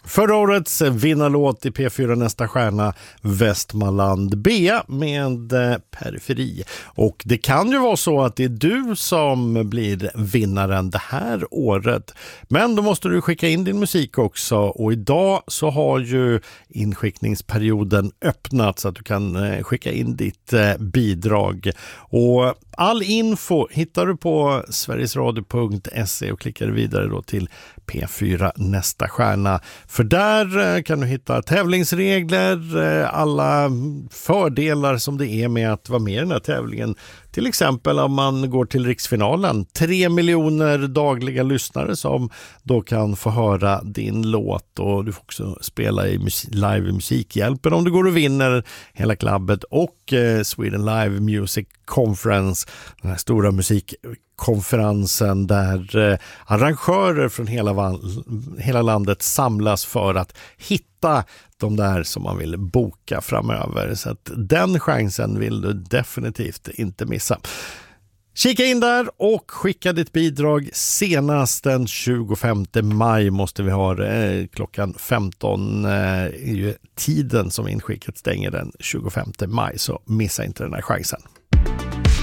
Förra årets vinnarlåt i P4 Nästa stjärna, Västmanland Bea med Periferi. Och det kan ju vara så att det är du som blir vinnaren det här året. Men då måste du skicka in din musik också. Och idag så har ju inskickningsperioden öppnat så att du kan skicka in ditt bidrag. Och all info hittar du på sverigesradio.se och klickar vidare då till P4 Nästa stjärna. För där kan du hitta tävlingsregler, alla fördelar som det är med att vara med i den här tävlingen. Till exempel om man går till riksfinalen. 3 miljoner dagliga lyssnare som då kan få höra din låt. Och du får också spela i live i Musikhjälpen om du går och vinner hela klubbet. Och Sweden Live Music Conference, den här stora musikkonferensen där arrangörer från hela landet samlas för att hitta de där som man vill boka framöver. Så att den chansen vill du definitivt inte missa. Kika in där och skicka ditt bidrag senast den 25 maj måste vi ha det. Klockan 15 är ju tiden som inskicket stänger den 25 maj, så missa inte den här chansen.